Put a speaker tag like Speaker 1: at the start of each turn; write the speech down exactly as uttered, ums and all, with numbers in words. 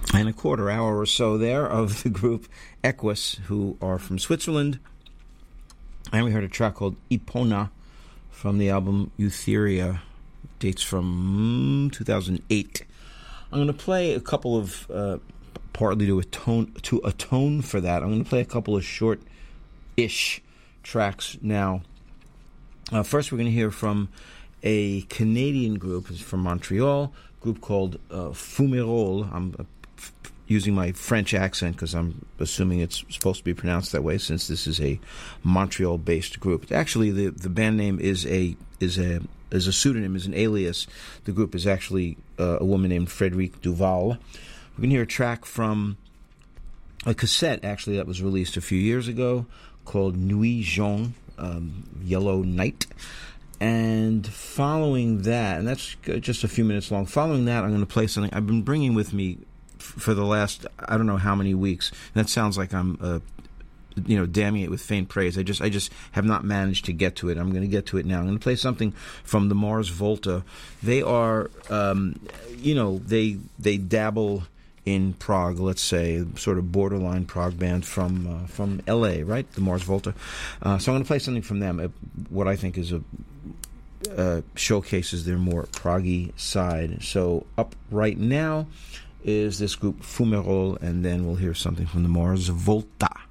Speaker 1: and a quarter hour or so there of the group Equus, who are from Switzerland. And we heard a track called Epona from the album Eutheria, dates from two thousand eight. I'm going to play a couple of, uh, partly to atone, to atone for that, I'm going to play a couple of short-ish tracks now. Uh, first, we're going to hear from a Canadian group, it's from Montreal, a group called uh, Fumerolles. I'm uh, f- using my French accent because I'm assuming it's supposed to be pronounced that way, since this is a Montreal-based group. Actually, the, the band name is a is a is a pseudonym, is an alias. The group is actually uh, a woman named Frédérique Duval. We're going to hear a track from a cassette, actually, that was released a few years ago, called Nuit Jaune, um, Yellow Night. And following that, and that's just a few minutes long, following that, I'm going to play something I've been bringing with me for the last, I don't know how many weeks. And that sounds like I'm, uh, you know, damning it with faint praise. I just I just have not managed to get to it. I'm going to get to it now. I'm going to play something from the Mars Volta. They are, um, you know, they they dabble in Prague, let's say, sort of borderline prog band from uh, from L A, right? The Mars Volta. Uh, so I'm going to play something from them, uh, what I think is a uh, showcases their more proggy side. So up right now is this group Fumerolles, and then we'll hear something from the Mars Volta.